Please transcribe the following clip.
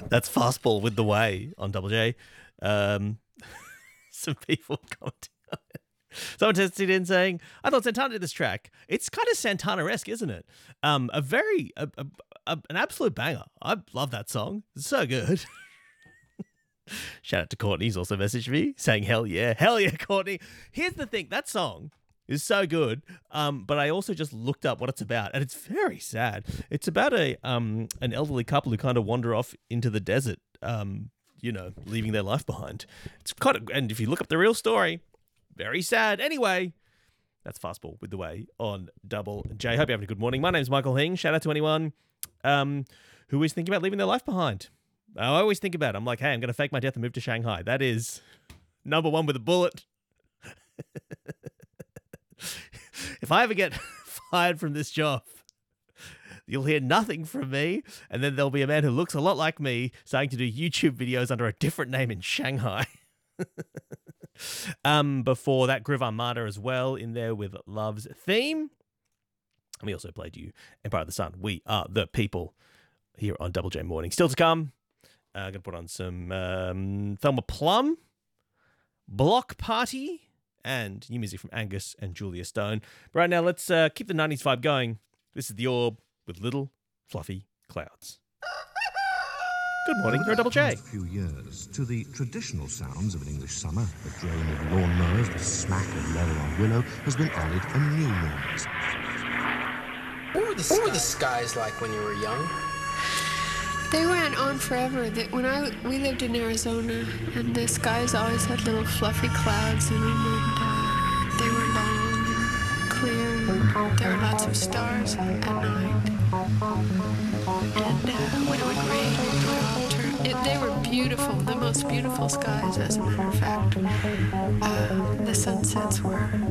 That's Fastball with The Way on Double J. Some people commenting on it. Someone tested in saying, I thought Santana did this track. It's kind of Santana-esque, isn't it? An absolute banger. I love that song. It's so good. Shout out to Courtney. He's also messaged me saying, hell yeah, Courtney. Here's the thing. That song is so good, but I also just looked up what it's about, and it's very sad. It's about an elderly couple who kind of wander off into the desert, leaving their life behind. It's kind of, and if you look up the real story, very sad. Anyway, that's Fastball with The Way on Double J. Hope you're having a good morning. My name's Michael Hing. Shout out to anyone who is thinking about leaving their life behind. I always think about it. I'm like, hey, I'm going to fake my death and move to Shanghai. That is number one with a bullet. If I ever get fired from this job, you'll hear nothing from me, and then there'll be a man who looks a lot like me starting to do YouTube videos under a different name in Shanghai. Before that, Groove Armada as well in there with Love's Theme. And we also played you Empire of the Sun. We are the people here on Double J Morning. Still to come, I'm going to put on some Thelma Plum, Block Party, and new music from Angus and Julia Stone. But right now, let's keep the 90s vibe going. This is The Orb with Little Fluffy Clouds. Good morning, you're a Double J. For the past few years, to the traditional sounds of an English summer, the drone of lawnmowers, the smack of leather on willow, has been added a new noise. What were the skies like when you were young? They went on forever. We lived in Arizona, and the skies always had little fluffy clouds in them, and they were long and clear, and there were lots of stars at night. And when it would rain, it would all turn. They were beautiful, the most beautiful skies, as a matter of fact. The sunsets were